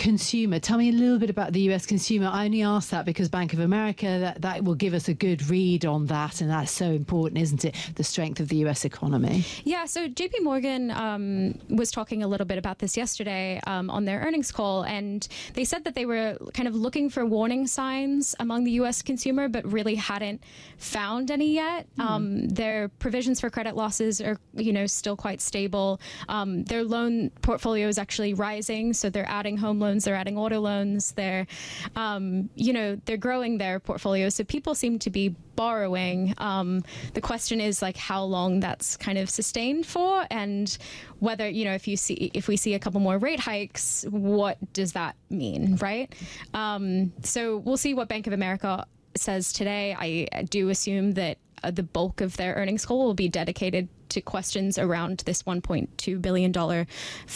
consumer. Tell me a little bit about the US consumer. I only ask that because Bank of America, that will give us a good read on that, and that's so important, isn't it? The strength of the US economy. Yeah, so JP Morgan was talking a little bit about this yesterday on their earnings call, and they said that they were kind of looking for warning signs among the US consumer, but really hadn't found any yet. Their provisions for credit losses are, still quite stable. Their loan portfolio is actually rising, so they're adding home loans, they're adding auto loans, they're growing their portfolio. So people seem to be borrowing. The question is how long that's kind of sustained for, and whether if we see a couple more rate hikes, what does that mean, right? So we'll see what Bank of America says today. I do assume that the bulk of their earnings call will be dedicated to questions around this $1.2 billion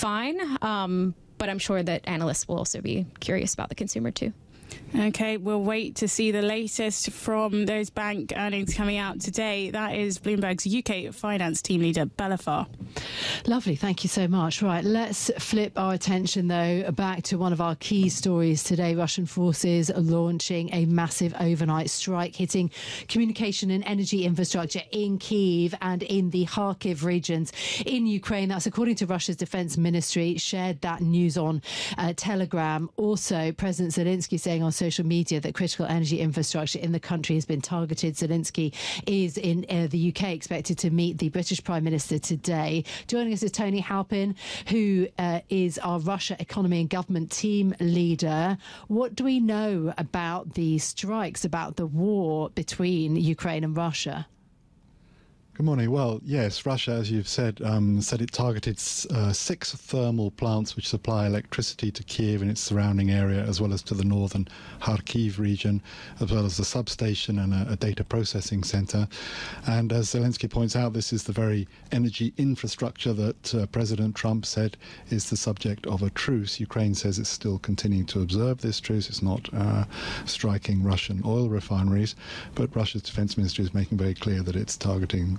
fine. But I'm sure that analysts will also be curious about the consumer too. Okay, we'll wait to see the latest from those bank earnings coming out today. That is Bloomberg's UK finance team leader, Bella Farr. Lovely, thank you so much. Right, let's flip our attention, though, back to one of our key stories today. Russian forces are launching a massive overnight strike, hitting communication and energy infrastructure in Kyiv and in the Kharkiv regions in Ukraine. That's according to Russia's defense ministry, shared that news on Telegram. Also, President Zelensky saying on social media that critical energy infrastructure in the country has been targeted. Zelensky is in the UK, expected to meet the British Prime Minister today. Joining us is Tony Halpin, who is our Russia economy and government team leader. What do we know about the strikes, about the war between Ukraine and Russia? Good morning. Well, yes, Russia, as you've said it targeted 6 thermal plants which supply electricity to Kyiv and its surrounding area, as well as to the northern Kharkiv region, as well as a substation and a data processing center. And as Zelensky points out, this is the very energy infrastructure that President Trump said is the subject of a truce. Ukraine says it's still continuing to observe this truce. It's not striking Russian oil refineries, but Russia's defense ministry is making very clear that it's targeting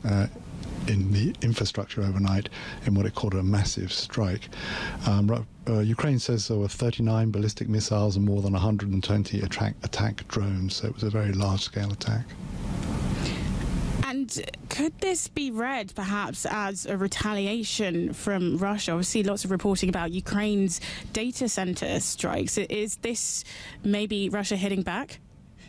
in the infrastructure overnight in what it called a massive strike. Ukraine says there were 39 ballistic missiles and more than 120 attack drones, so it was a very large-scale attack. And could this be read perhaps as a retaliation from Russia? Obviously, lots of reporting about Ukraine's data center strikes. Is this maybe Russia hitting back?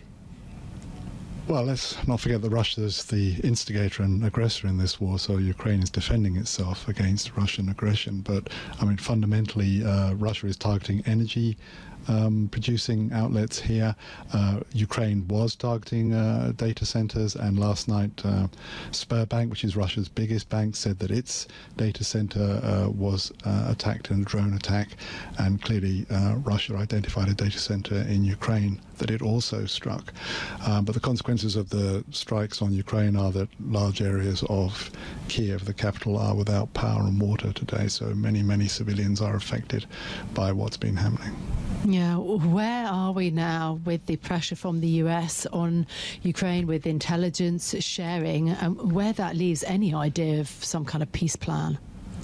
Well, let's not forget that Russia is the instigator and aggressor in this war, so Ukraine is defending itself against Russian aggression. But, fundamentally, Russia is targeting energy producing outlets here. Ukraine was targeting data centers, and last night Sberbank, which is Russia's biggest bank, said that its data center was attacked in a drone attack, and clearly Russia identified a data center in Ukraine that it also struck. But the consequences of the strikes on Ukraine are that large areas of Kiev, the capital, are without power and water today, so many civilians are affected by what's been happening. Yeah, where are we now with the pressure from the US on Ukraine, with intelligence sharing, where that leaves any idea of some kind of peace plan?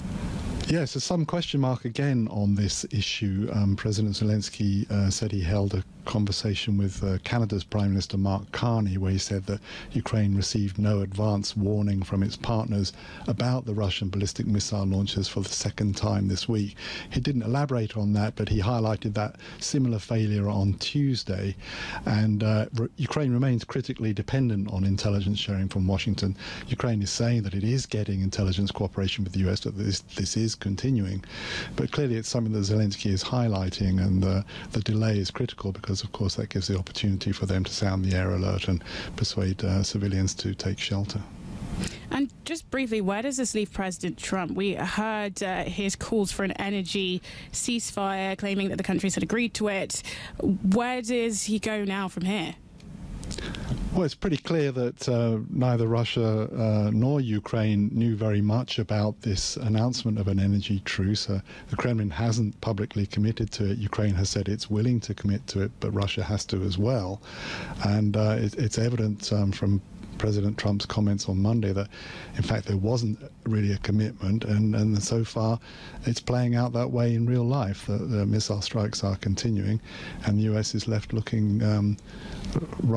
Yes, there's some question mark again on this issue. President Zelensky said he held a conversation with Canada's Prime Minister Mark Carney, where he said that Ukraine received no advance warning from its partners about the Russian ballistic missile launches for the second time this week. He didn't elaborate on that, but he highlighted that similar failure on Tuesday. And Ukraine remains critically dependent on intelligence sharing from Washington. Ukraine is saying that it is getting intelligence cooperation with the US, that this is continuing. But clearly it's something that Zelensky is highlighting, and the delay is critical because, of course, that gives the opportunity for them to sound the air alert and persuade civilians to take shelter. And just briefly, where does this leave President Trump? We heard his calls for an energy ceasefire, claiming that the countries had agreed to it. Where does he go now from here? Well, it's pretty clear that neither Russia nor Ukraine knew very much about this announcement of an energy truce. The Kremlin hasn't publicly committed to it. Ukraine has said it's willing to commit to it, but Russia has to as well. And it's evident from President Trump's comments on Monday that, in fact, there wasn't really a commitment, and so far it's playing out that way in real life. The missile strikes are continuing, and the US is left looking